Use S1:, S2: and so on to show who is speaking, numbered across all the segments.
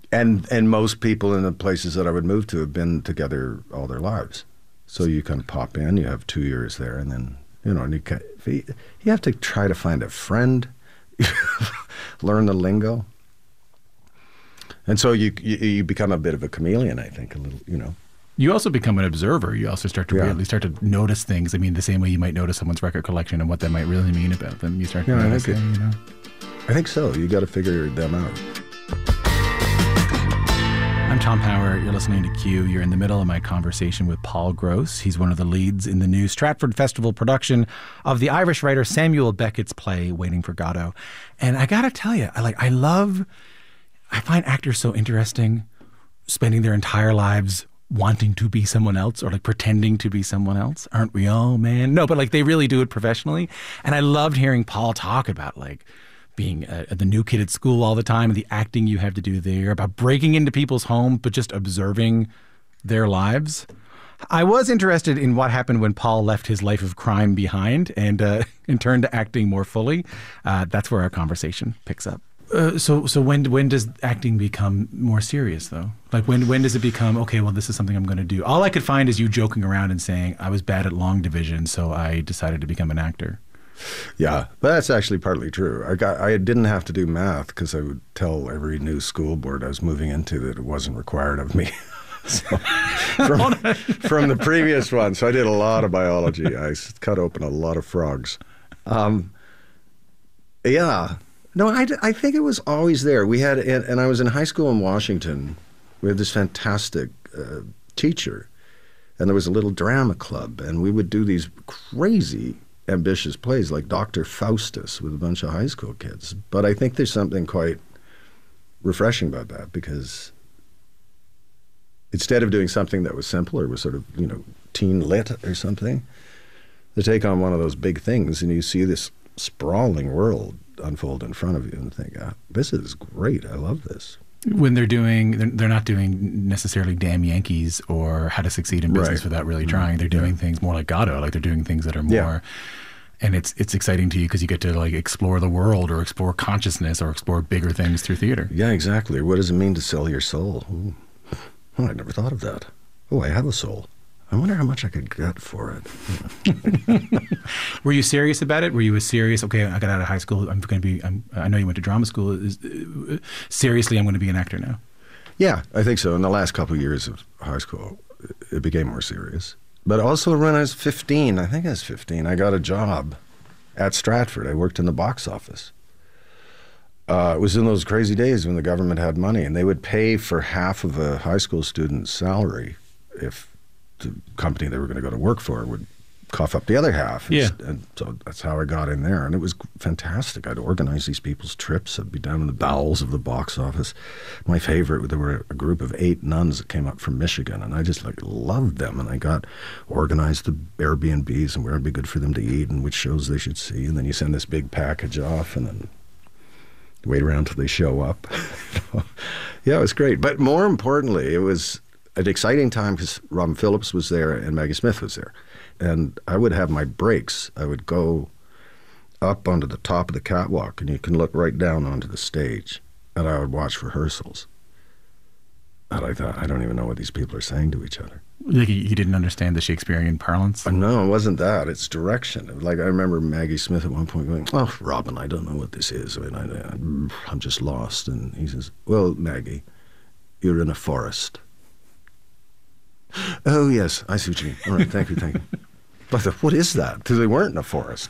S1: And most people in the places that I would move to have been together all their lives. So you kind of pop in, you have 2 years there, and then, and you have to try to find a friend, learn the lingo. And so you become a bit of a chameleon, I think, a little.
S2: You also become an observer. You also start to really start to notice things. I mean, the same way you might notice someone's record collection and what that might really mean about them. You start to notice it,
S1: I think so. You got to figure them out.
S2: I'm Tom Power. You're listening to Q. You're in the middle of my conversation with Paul Gross. He's one of the leads in the new Stratford Festival production of the Irish writer Samuel Beckett's play, Waiting for Godot. And I got to tell you, I find actors so interesting, spending their entire lives wanting to be someone else or pretending to be someone else. Aren't we all, man? No, but they really do it professionally. And I loved hearing Paul talk about being the new kid at school all the time, and the acting you have to do there, about breaking into people's homes, but just observing their lives. I was interested in what happened when Paul left his life of crime behind and turned to acting more fully. That's where our conversation picks up. So when does acting become more serious, though? When does it become, okay, well, this is something I'm going to do? All I could find is you joking around and saying, I was bad at long division, so I decided to become an actor.
S1: Yeah, but that's actually partly true. I didn't have to do math because I would tell every new school board I was moving into that it wasn't required of me. So, from the previous one. So I did a lot of biology. I cut open a lot of frogs. Yeah. No, I think it was always there. We had, and I was in high school in Washington. We had this fantastic teacher, and there was a little drama club, and we would do these crazy ambitious plays like Dr. Faustus with a bunch of high school kids. But I think there's something quite refreshing about that, because instead of doing something that was simpler, was sort of, teen lit or something, to take on one of those big things and you see this sprawling world unfold in front of you and think, this is great. I love this.
S2: When they're not doing necessarily Damn Yankees or How to Succeed in Business Without Really Trying. They're doing things more like Godot, they're doing things that are more, and it's exciting to you because you get to explore the world or explore consciousness or explore bigger things through theater.
S1: Yeah, exactly. What does it mean to sell your soul? Ooh. Oh, I never thought of that. Oh, I have a soul. I wonder how much I could get for it.
S2: Were you serious about it? Were you serious? Okay, I got out of high school. I know you went to drama school. Seriously, I'm going to be an actor now.
S1: Yeah, I think so. In the last couple of years of high school, it became more serious. But also when I was 15, I got a job at Stratford. I worked in the box office. It was in those crazy days when the government had money, and they would pay for half of a high school student's salary if the company they were going to go to work for would cough up the other half.
S2: Yeah.
S1: And so that's how I got in there. And it was fantastic. I'd organize these people's trips. I'd be down in the bowels of the box office. My favorite, there were a group of 8 nuns that came up from Michigan, and I just loved them. And I got organized the Airbnbs and where it'd be good for them to eat and which shows they should see. And then you send this big package off and then wait around till they show up. Yeah, it was great. But more importantly, it was an exciting time because Robin Phillips was there and Maggie Smith was there. And I would have my breaks. I would go up onto the top of the catwalk, and you can look right down onto the stage, and I would watch rehearsals. And I thought, I don't even know what these people are saying to each other.
S2: You didn't understand the Shakespearean parlance?
S1: No, it wasn't that. It's direction. I remember Maggie Smith at one point going, "Oh, Robin, I don't know what this is. I'm just lost." And he says, "Well, Maggie, you're in a forest." "Oh, yes, I see what you mean. All right, thank you. But I thought, what is that? Because they weren't in a forest.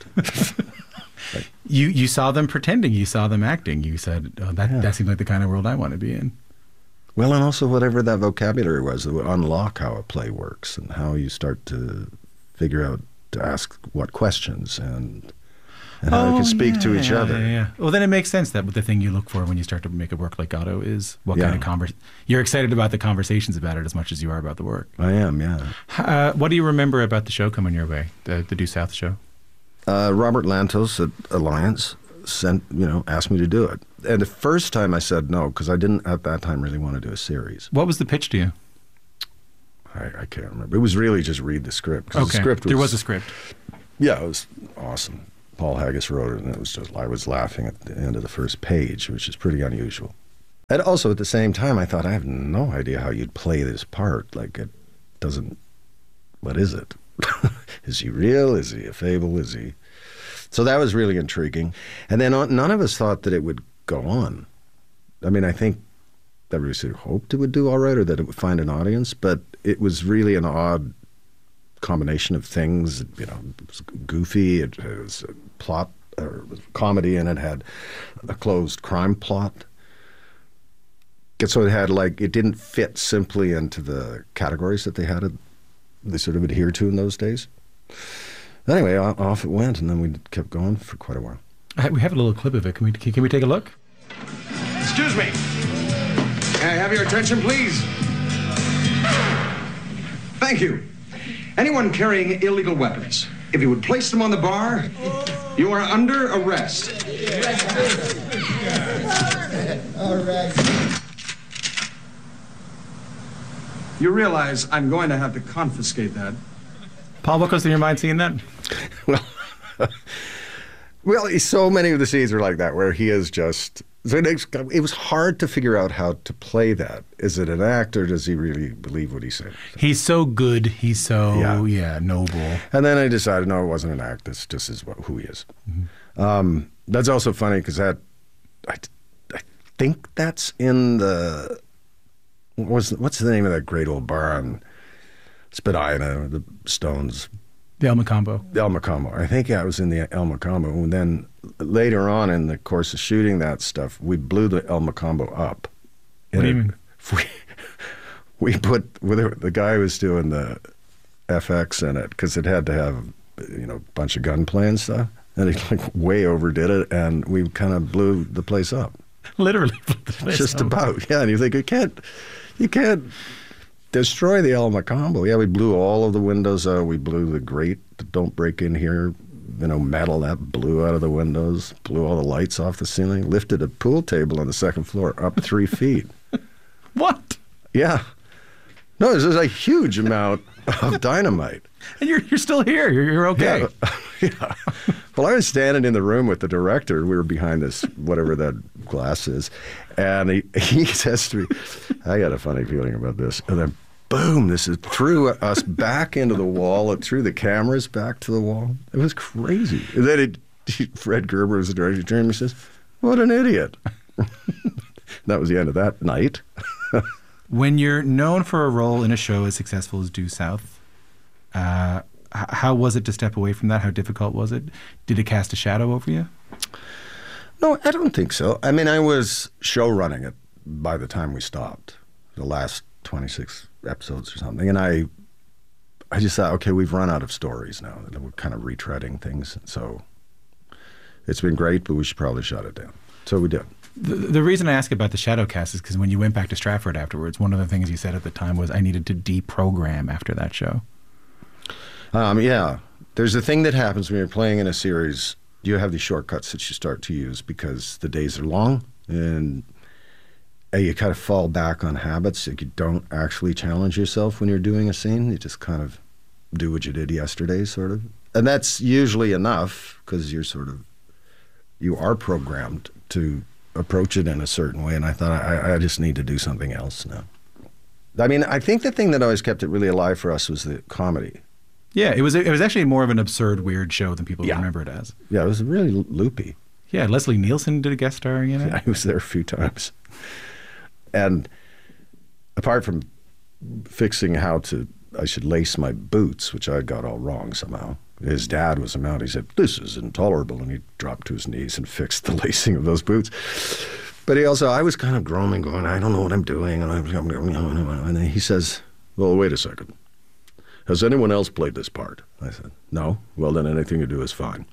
S2: You saw them pretending. You saw them acting. You said, that seems like the kind of world I want to be in.
S1: Well, and also whatever that vocabulary was that would unlock how a play works and how you start to figure out to ask what questions and how they can speak to each other.
S2: Yeah. Well, then it makes sense that the thing you look for when you start to make a work like Godot is what kind of you're excited about the conversations about it as much as you are about the work.
S1: I am, yeah.
S2: What do you remember about the show coming your way, the Due South show?
S1: Robert Lantos at Alliance asked me to do it. And the first time I said no, because I didn't at that time really want to do a series.
S2: What was the pitch to you?
S1: I can't remember. It was really just read the script.
S2: Okay, there was a script.
S1: Yeah, it was awesome. Paul Haggis wrote it, and it was just, I was laughing at the end of the first page, which is pretty unusual. And also at the same time, I thought, I have no idea how you'd play this part. Like, it doesn't, what is it? Is he real? Is he a fable? Is he? So that was really intriguing. And then none of us thought that it would go on. I mean, I think everybody sort of hoped it would do all right or that it would find an audience, but it was really an odd combination of things. You know, it was goofy, it was a plot, or it was comedy, and it had a closed crime plot. So it had, like, it didn't fit simply into the categories that they sort of adhered to in those days. Anyway, off it went, and then we kept going for quite a while.
S2: We have a little clip of it. Can we take a look?
S3: Excuse me. Can I have your attention, please? Thank you. Anyone carrying illegal weapons, if you would place them on the bar, you are under arrest.
S4: All right.
S3: You realize I'm going to have to confiscate that.
S2: Paul, what goes through your mind seeing that?
S1: Well, so many of the scenes are like that, where he is just... So it was hard to figure out how to play that. Is it an act, or does he really believe what he's saying?
S2: He's so good. He's so, noble.
S1: And then I decided, no, it wasn't an act. This just is who he is. Mm-hmm. That's also funny, because I think that's in the... What's the name of that great old bar on Spadina, the Stones?
S2: The El Macambo.
S1: The El Macambo. I think I was in the El Macambo. And then later on in the course of shooting that stuff, we blew the El Macambo up.
S2: What do you mean?
S1: We put, the guy who was doing the FX in it, because it had to have, a bunch of gunplay and stuff. And he way overdid it, and we kind of blew the place up.
S2: Literally blew the place
S1: Just
S2: up.
S1: about, yeah. And you think, you can't destroy the El Macambo. Yeah, we blew all of the windows out. We blew the grate, don't break in here, metal that blew out of the windows, blew all the lights off the ceiling, lifted a pool table on the second floor up 3 feet.
S2: What?
S1: Yeah. No, this is a huge amount of dynamite.
S2: And you're still here. You're okay.
S1: Yeah. Well, I was standing in the room with the director. We were behind this, whatever that glass is. And he says to me, I got a funny feeling about this. And then, boom, this is threw us back into the wall. It threw the cameras back to the wall. It was crazy. And then Fred Gerber was the director. He turned to me and says, what an idiot. That was the end of that night.
S2: When you're known for a role in a show as successful as Due South, how was it to step away from that? How difficult was it? Did it cast a shadow over you?
S1: No, I don't think so. I mean, I was show running it by the time we stopped, the last 26 episodes or something. And I just thought, okay, we've run out of stories now. We're kind of retreading things. So it's been great, but we should probably shut it down. So we did.
S2: The reason I ask about the shadow cast is because when you went back to Stratford afterwards, one of the things you said at the time was, I needed to deprogram after that show.
S1: Yeah. There's a thing that happens when you're playing in a series. You have these shortcuts that you start to use because the days are long, and you kind of fall back on habits. Like, you don't actually challenge yourself when you're doing a scene. You just kind of do what you did yesterday, sort of. And that's usually enough, because you are programmed to approach it in a certain way. And I thought, I just need to do something else now. I mean, I think the thing that always kept it really alive for us was the comedy.
S2: Yeah, it was actually more of an absurd, weird show than people remember it as.
S1: Yeah, it was really loopy.
S2: Yeah, Leslie Nielsen did a guest starring in it.
S1: Yeah, he was there a few times. And apart from fixing how I should lace my boots, which I got all wrong somehow. His dad was around. He said, this is intolerable. And he dropped to his knees and fixed the lacing of those boots. But I was kind of groaning, going, I don't know what I'm doing. And he says, well, wait a second. Has anyone else played this part? I said, no. Well, then anything you do is fine.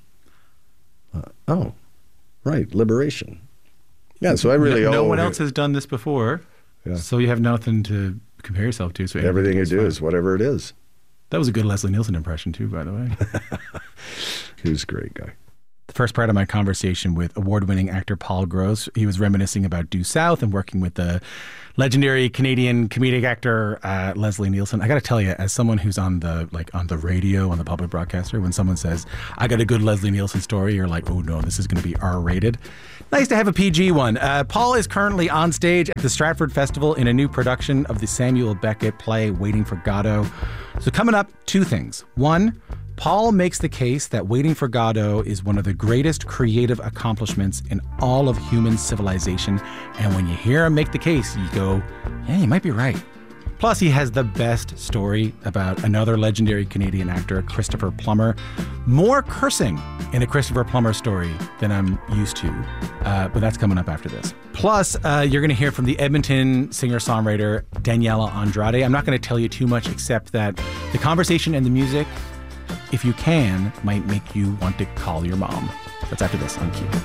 S1: Oh, right, liberation. Yeah, so I really
S2: no one else has done this before, so you have nothing to compare yourself to. So
S1: everything you do is whatever it is.
S2: That was a good Leslie Nielsen impression too, by the way.
S1: He was a great guy.
S2: The first part of my conversation with award-winning actor Paul Gross, he was reminiscing about Due South and working with the legendary Canadian comedic actor Leslie Nielsen. I got to tell you, as someone who's on the radio, on the public broadcaster, when someone says, I got a good Leslie Nielsen story, you're like, oh no, this is going to be R-rated. Nice to have a PG one. Paul is currently on stage at the Stratford Festival in a new production of the Samuel Beckett play, Waiting for Godot. So coming up, two things. One, Paul makes the case that Waiting for Godot is one of the greatest creative accomplishments in all of human civilization. And when you hear him make the case, you go, yeah, you might be right. Plus, he has the best story about another legendary Canadian actor, Christopher Plummer. More cursing in a Christopher Plummer story than I'm used to. But that's coming up after this. Plus, you're going to hear from the Edmonton singer-songwriter Daniela Andrade. I'm not going to tell you too much except that the conversation and the music, if you can, might make you want to call your mom. That's after this on Q.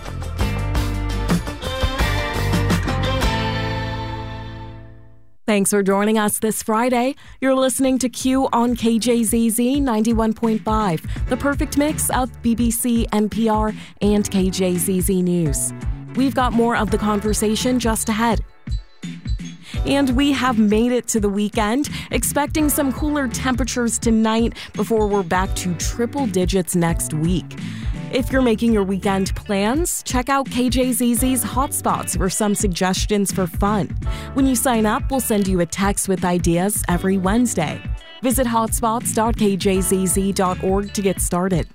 S5: Thanks for joining us this Friday. You're listening to Q on KJZZ 91.5, the perfect mix of BBC, NPR, and KJZZ News. We've got more of the conversation just ahead. And we have made it to the weekend, expecting some cooler temperatures tonight before we're back to triple digits next week. If you're making your weekend plans, check out KJZZ's Hotspots for some suggestions for fun. When you sign up, we'll send you a text with ideas every Wednesday. Visit hotspots.kjzz.org to get started.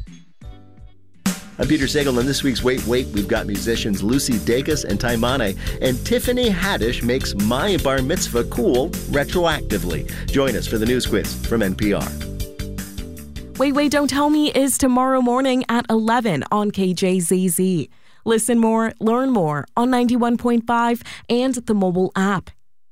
S6: I'm Peter Sagal, and this week's Wait, we've got musicians Lucy Dacus and Taimane, and Tiffany Haddish makes My Bar Mitzvah cool retroactively. Join us for the News Quiz from NPR.
S5: Wait, Don't Tell Me is tomorrow morning at 11 on KJZZ. Listen more, learn more on 91.5 and the mobile app.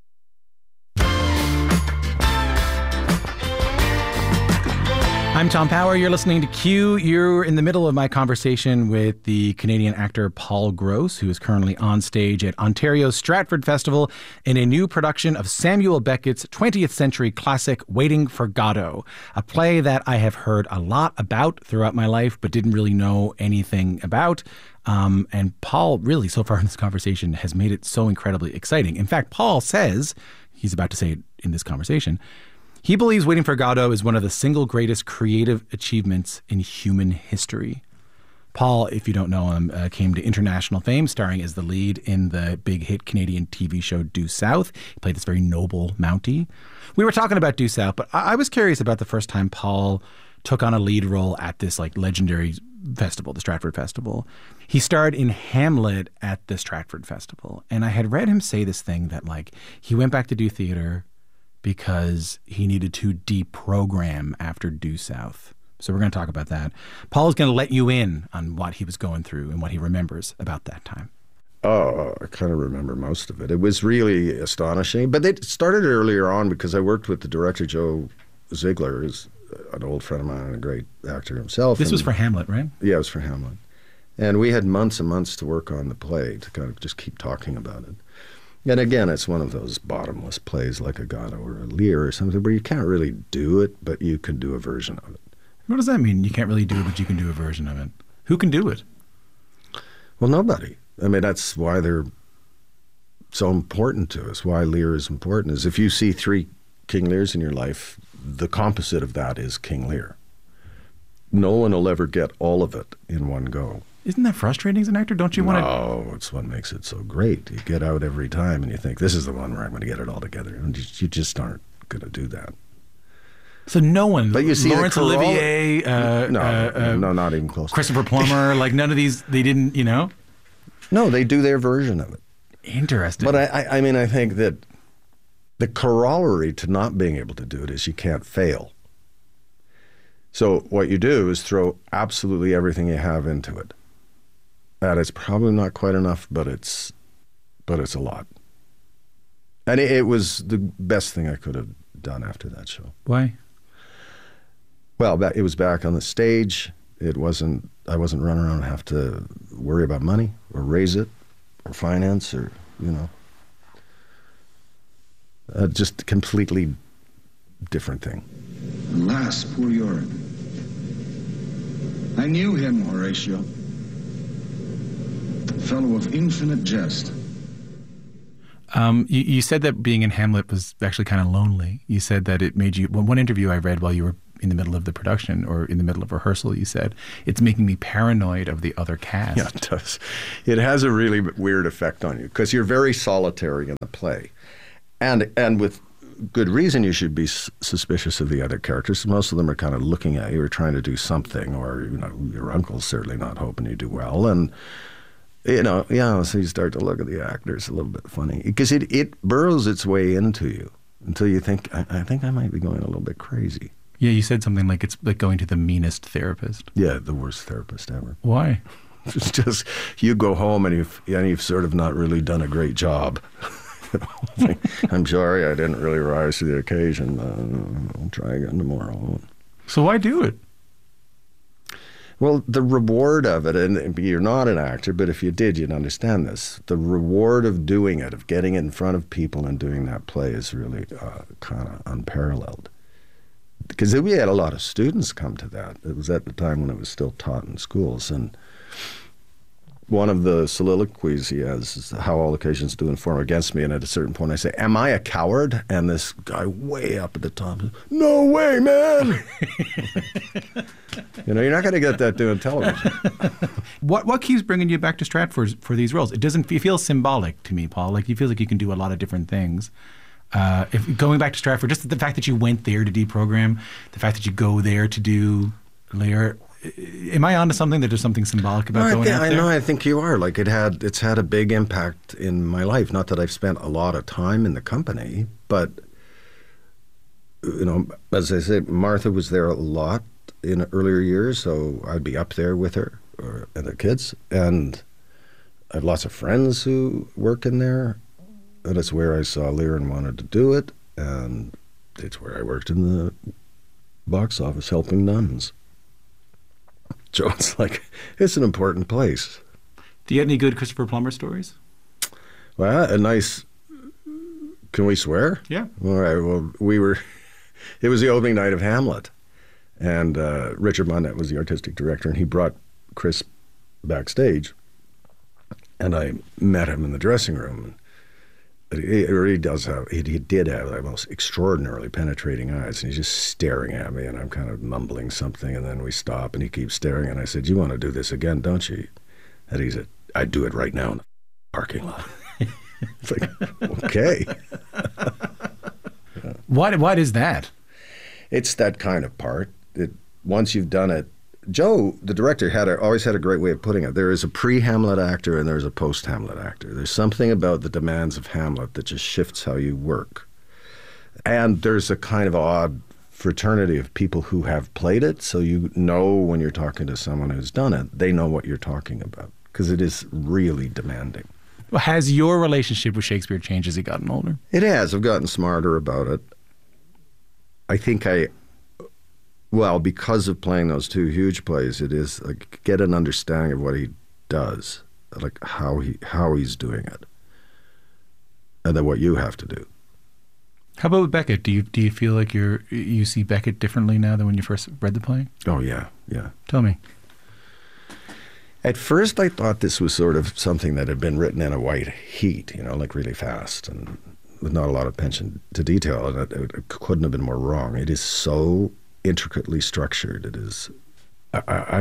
S2: I'm Tom Power. You're listening to Q. You're in the middle of my conversation with the Canadian actor Paul Gross, who is currently on stage at Ontario's Stratford Festival in a new production of Samuel Beckett's 20th century classic, Waiting for Godot, a play that I have heard a lot about throughout my life, but didn't really know anything about. And Paul really, so far in this conversation, has made it so incredibly exciting. In fact, Paul says, he's about to say it in this conversation, he believes Waiting for Godot is one of the single greatest creative achievements in human history. Paul, if you don't know him, came to international fame starring as the lead in the big hit Canadian TV show Due South. He played this very noble Mountie. We were talking about Due South, but I was curious about the first time Paul took on a lead role at this legendary festival, the Stratford Festival. He starred in Hamlet at the Stratford Festival. And I had read him say this thing that he went back to do theater because he needed to deprogram after Due South. So we're going to talk about that. Paul is going to let you in on what he was going through and what he remembers about that time.
S1: Oh, I kind of remember most of it. It was really astonishing. But it started earlier on because I worked with the director, Joe Ziegler, who's an old friend of mine and a great actor himself.
S2: This was for Hamlet, right?
S1: Yeah, it was for Hamlet. And we had months and months to work on the play to kind of just keep talking about it. And again, it's one of those bottomless plays like a Godot or a Lear or something where you can't really do it, but you can do a version of it.
S2: What does that mean? You can't really do it, but you can do a version of it. Who can do it?
S1: Well, nobody. I mean, that's why they're so important to us, why Lear is important, is if you see 3 King Lears in your life, the composite of that is King Lear. No one will ever get all of it in one go.
S2: Isn't that frustrating as an actor? Don't you want to...
S1: No, it's what makes it so great. You get out every time and you think, this is the one where I'm going to get it all together. And you just aren't going to do that.
S2: So no one,
S1: but you see
S2: Laurence Olivier,
S1: no, not even close.
S2: Christopher Plummer, none of these, they didn't,
S1: No, they do their version of it.
S2: Interesting.
S1: But I mean, I think that the corollary to not being able to do it is you can't fail. So what you do is throw absolutely everything you have into it. And it's probably not quite enough, but it's a lot. And it was the best thing I could have done after that show.
S2: Why?
S1: Well, it was back on the stage. I wasn't running around and have to worry about money or raise it or finance or, just a completely different thing.
S7: Alas, poor Yorick. I knew him, Horatio. fellow of infinite jest.
S2: You said that being in Hamlet was actually kind of lonely. You said that it made you, one interview I read while you were in the middle of the production or in the middle of rehearsal, you said, it's making me paranoid of the other cast.
S1: Yeah, it does. It has a really weird effect on you because you're very solitary in the play. And with good reason you should be suspicious of the other characters. Most of them are kind of looking at you or trying to do something, or, you know, your uncle's certainly not hoping you do well. And, you know, yeah, so you start to look at the actors a little bit funny because it burrows its way into you until you think, I think I might be going a little bit crazy.
S2: Yeah, you said something like it's like going to the meanest therapist.
S1: Yeah, the worst therapist ever.
S2: Why?
S1: It's just you go home and you've sort of not really done a great job. I'm sorry, I didn't really rise to the occasion. I'll try again tomorrow.
S2: So why do it?
S1: Well, the reward of it, and you're not an actor, but if you did, you'd understand this. The reward of doing it, of getting it in front of people and doing that play is really kind of unparalleled. Because we had a lot of students come to that. It was at the time when it was still taught in schools. And one of the soliloquies he has is how all occasions do inform against me. And at a certain point I say, am I a coward? And this guy way up at the top says, no way, man. You know, you're not going to get that doing television.
S2: What keeps bringing you back to Stratford for these roles? It feels symbolic to me, Paul. Like, you feel like you can do a lot of different things. If going back to Stratford, just the fact that you went there to deprogram, the fact that you go there to do Lear, am I onto something that there's something symbolic about going out there?
S1: No, I think you are. Like, it's had a big impact in my life. Not that I've spent a lot of time in the company, but, you know, as I said, Martha was there a lot in earlier years, so I'd be up there with her and the kids. And I have lots of friends who work in there. And it's where I saw Lear and wanted to do it. And it's where I worked in the box office helping nuns. So it's like, it's an important place.
S2: Do you have any good Christopher Plummer stories?
S1: Well, a nice, can we swear?
S2: Yeah.
S1: All right, well, it was the opening night of Hamlet. And Richard Monette was the artistic director, and he brought Chris backstage. And I met him in the dressing room. He really does have, he did have the most extraordinarily penetrating eyes, and he's just staring at me, and I'm kind of mumbling something, and then we stop, and he keeps staring, and I said, you want to do this again, don't you? And he said, I'd do it right now in the parking lot. It's like, okay.
S2: Yeah. What is that?
S1: It's that kind of part. Once you've done it, Joe, the director, always had a great way of putting it. There is a pre-Hamlet actor and there's a post-Hamlet actor. There's something about the demands of Hamlet that just shifts how you work. And there's a kind of odd fraternity of people who have played it, so you know when you're talking to someone who's done it, they know what you're talking about, because it is really demanding.
S2: Well, has your relationship with Shakespeare changed as you've gotten older?
S1: It has. I've gotten smarter about it. I think well, because of playing those two huge plays, it is like get an understanding of what he does, like how he's doing it, and then what you have to do.
S2: How about with Beckett? Do you feel like you see Beckett differently now than when you first read the play?
S1: Oh yeah.
S2: Tell me.
S1: At first, I thought this was sort of something that had been written in a white heat, you know, like really fast, and with not a lot of attention to detail, and it couldn't have been more wrong. It is so intricately structured. It is, I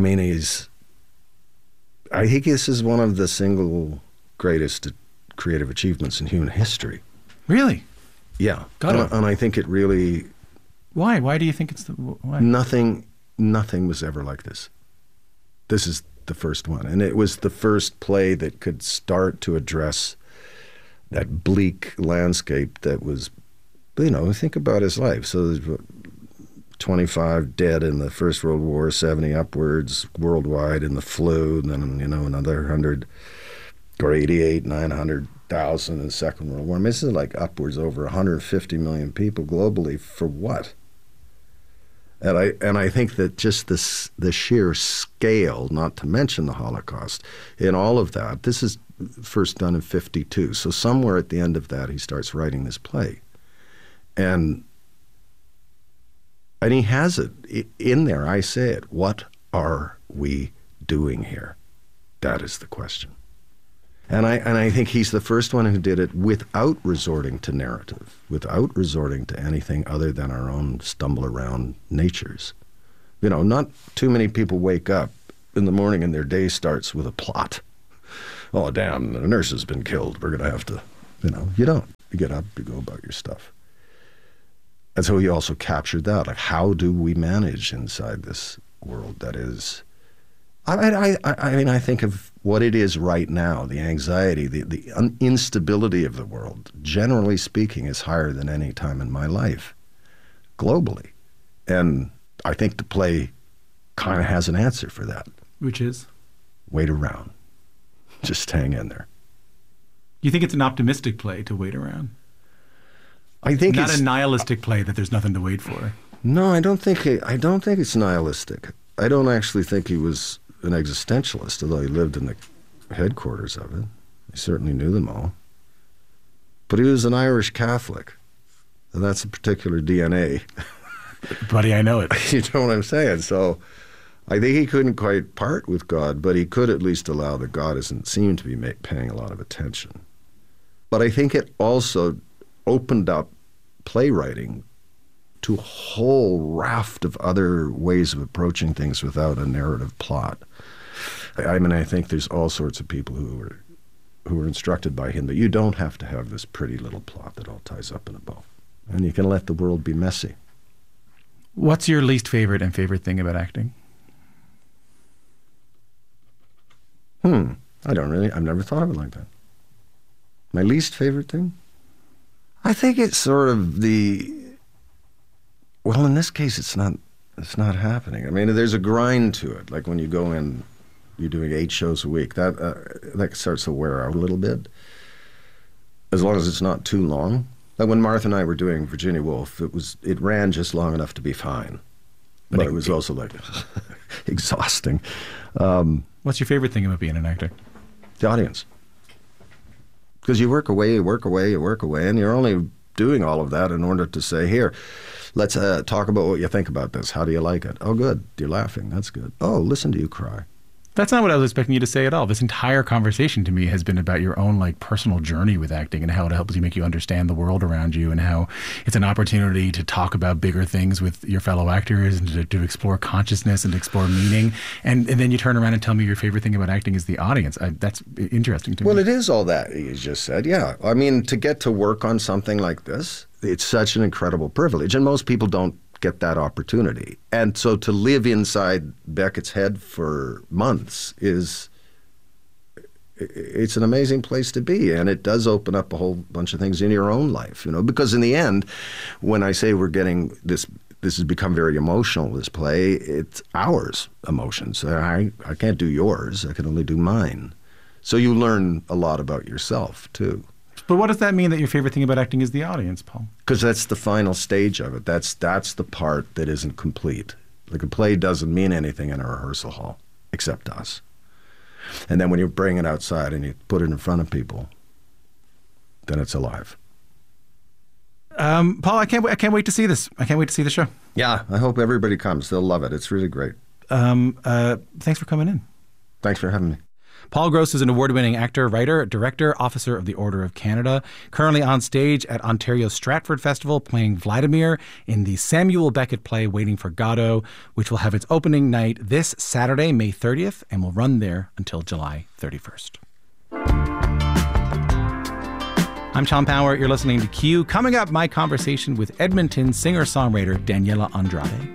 S1: think this is one of the single greatest creative achievements in human history.
S2: Really?
S1: Yeah. And I think it really...
S2: Why? Why do you think it's why?
S1: Nothing was ever like this. This is the first one. And it was the first play that could start to address that bleak landscape that was, you know, think about his life. So there's 25 dead in the First World War, 70 upwards worldwide in the flu, and then, you know, another 100 or 88, 900,000 in the Second World War. I mean, this is like upwards over 150 million people globally for what? And I think that just the sheer scale, not to mention the Holocaust, in all of that, this is first done in 1952. So somewhere at the end of that, he starts writing this play. And he has it in there. I say it. What are we doing here? That is the question. And I think he's the first one who did it without resorting to narrative, without resorting to anything other than our own stumble-around natures. You know, not too many people wake up in the morning and their day starts with a plot. Oh, damn, the nurse has been killed. We're going to have to, you don't. You get up, you go about your stuff. And so he also captured that. Like, how do we manage inside this world that is... I mean, I think of what it is right now, the anxiety, the instability of the world, generally speaking, is higher than any time in my life, globally. And I think the play kind of has an answer for that.
S2: Which is?
S1: Wait around. Just hang in there.
S2: You think it's an optimistic play to wait around?
S1: I think
S2: not a nihilistic play that there's nothing to wait for.
S1: No, I don't think it's nihilistic. I don't actually think he was an existentialist, although he lived in the headquarters of it. He certainly knew them all. But he was an Irish Catholic, and that's a particular DNA.
S2: Buddy, I know it.
S1: You know what I'm saying? So I think he couldn't quite part with God, but he could at least allow that God doesn't seem to be paying a lot of attention. But I think it also opened up playwriting to a whole raft of other ways of approaching things without a narrative plot. I mean, I think there's all sorts of people who were instructed by him that you don't have to have this pretty little plot that all ties up in a bow. And you can let the world be messy.
S2: What's your least favorite and favorite thing about acting?
S1: I've never thought of it like that. My least favorite thing? I think it's sort of well, in this case, it's not happening. I mean, there's a grind to it. Like when you go in, you're doing 8 shows a week. That starts to wear out a little bit, as long as it's not too long. Like when Martha and I were doing Virginia Woolf, it ran just long enough to be fine, but it was also like exhausting.
S2: What's your favorite thing about being an actor?
S1: The audience. Because you work away, and you're only doing all of that in order to say, here, let's talk about what you think about this. How do you like it? Oh, good. You're laughing. That's good. Oh, listen to you cry.
S2: That's not what I was expecting you to say at all. This entire conversation to me has been about your own personal journey with acting and how it helps you make you understand the world around you and how it's an opportunity to talk about bigger things with your fellow actors and to explore consciousness and to explore meaning. And then you turn around and tell me your favorite thing about acting is the audience. That's interesting to me.
S1: Well, it is all that you just said, yeah. I mean, to get to work on something like this, it's such an incredible privilege. And most people don't get that opportunity. And so to live inside Beckett's head for months it's an amazing place to be. And it does open up a whole bunch of things in your own life, because in the end, when I say we're getting this has become very emotional, this play, it's ours emotions. I can't do yours. I can only do mine. So you learn a lot about yourself too.
S2: But what does that mean that your favorite thing about acting is the audience, Paul?
S1: Because that's the final stage of it. That's the part that isn't complete. Like a play doesn't mean anything in a rehearsal hall, except us. And then when you bring it outside and you put it in front of people, then it's alive.
S2: Paul, I can't wait to see this. I can't wait to see the show.
S1: Yeah, I hope everybody comes. They'll love it. It's really great.
S2: Thanks for coming in.
S1: Thanks for having me.
S2: Paul Gross is an award-winning actor, writer, director, officer of the Order of Canada, currently on stage at Ontario's Stratford Festival playing Vladimir in the Samuel Beckett play Waiting for Godot, which will have its opening night this Saturday, May 30th, and will run there until July 31st. I'm Tom Power. You're listening to Q. Coming up, my conversation with Edmonton singer-songwriter Daniela Andrade.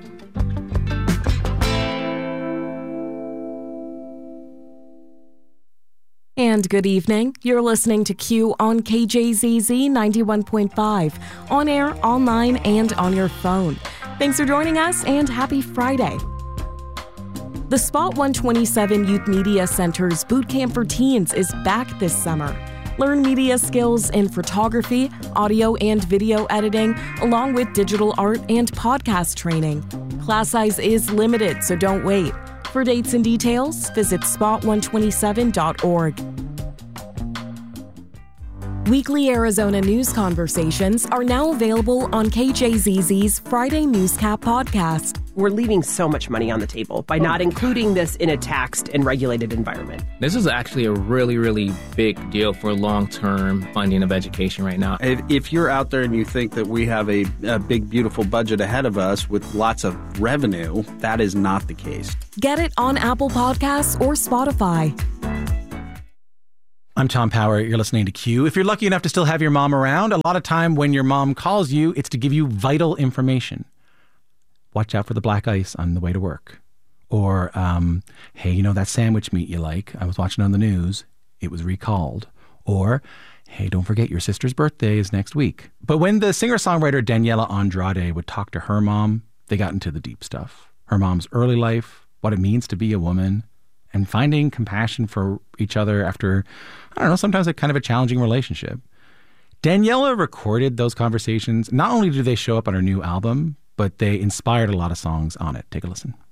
S5: And good evening. You're listening to Q on KJZZ 91.5, on air, online, and on your phone. Thanks for joining us, and happy Friday. The Spot 127 Youth Media Center's Boot Camp for Teens is back this summer. Learn media skills in photography, audio and video editing, along with digital art and podcast training. Class size is limited, so don't wait. For dates and details, visit spot127.org. Weekly Arizona news conversations are now available on KJZZ's Friday Newscap podcast.
S8: we're leaving so much money on the table by not including this in a taxed and regulated environment.
S9: This is actually a really, really big deal for long-term funding of education right now.
S10: If you're out there and you think that we have a big, beautiful budget ahead of us with lots of revenue, that is not the case.
S5: Get it on Apple Podcasts or Spotify.
S2: I'm Tom Power. You're listening to Q. If you're lucky enough to still have your mom around, a lot of time when your mom calls you, it's to give you vital information. Watch out for the black ice on the way to work. Or, hey, you know that sandwich meat you like? I was watching on the news. It was recalled. Or, hey, don't forget your sister's birthday is next week. But when the singer-songwriter Daniela Andrade would talk to her mom, they got into the deep stuff. Her mom's early life, what it means to be a woman, and finding compassion for each other after, I don't know, sometimes a kind of a challenging relationship. Daniela recorded those conversations. Not only do they show up on her new album, but they inspired a lot of songs on it. Take a listen.